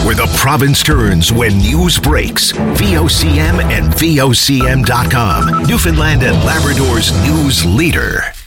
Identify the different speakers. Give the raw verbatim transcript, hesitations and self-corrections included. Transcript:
Speaker 1: where the province turns when news breaks. V O C M and V O C M dot com, Newfoundland and Labrador's news leader.